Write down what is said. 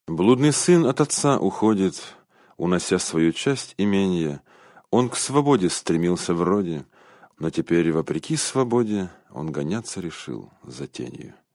Блудный сын от отца уходит, унося свою часть имения. Он к свободе стремился вроде, но теперь, вопреки свободе, он гоняться решил за тенью.